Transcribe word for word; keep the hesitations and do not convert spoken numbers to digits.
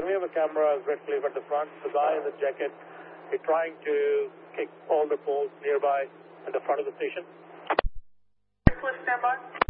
Then we have a camera directly at the front. The guy in the jacket is trying to kick all the poles nearby at the front of the station. Stand by.